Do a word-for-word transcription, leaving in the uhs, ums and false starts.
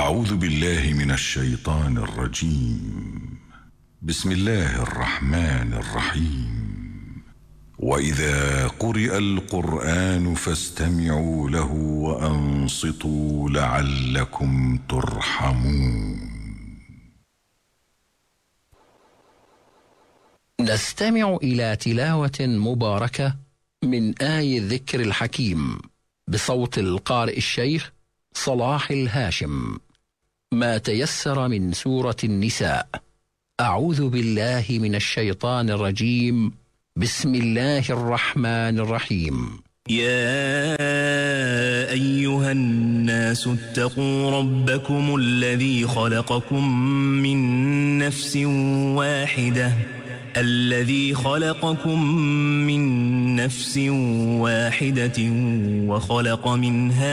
أعوذ بالله من الشيطان الرجيم. بسم الله الرحمن الرحيم. وإذا قرئ القرآن فاستمعوا له وأنصتوا لعلكم ترحمون. نستمع إلى تلاوة مباركة من آي الذكر الحكيم بصوت القارئ الشيخ صلاح الهاشم. ما تيسر من سورة النساء. أعوذ بالله من الشيطان الرجيم. بسم الله الرحمن الرحيم. يا أيها الناس اتقوا ربكم الذي خلقكم من نفس واحدة الذي خلقكم من نفس واحدة وخلق منها